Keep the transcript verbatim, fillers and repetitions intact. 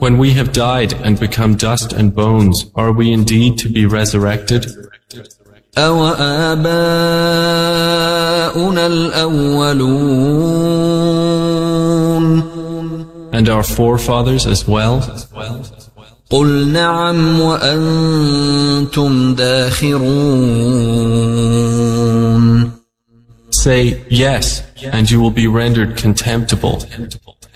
When we have died and become dust and bones, are we indeed to be resurrected? أَوَآبَاؤُنَا الْأَوَّلُونَ And our forefathers as well? قُلْ نَعَمْ وَأَنْتُمْ دَاخِرُونَ Say, yes, and you will be rendered contemptible.